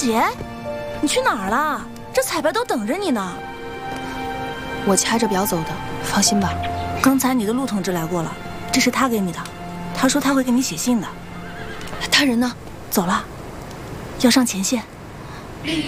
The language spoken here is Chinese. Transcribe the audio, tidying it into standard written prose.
姐，你去哪儿了？这彩排都等着你呢。 我掐着表走的，放心吧。 刚才你的陆同志来过了，这是他给你的，他说他会给你写信的。 他人呢？ 走了，要上前线。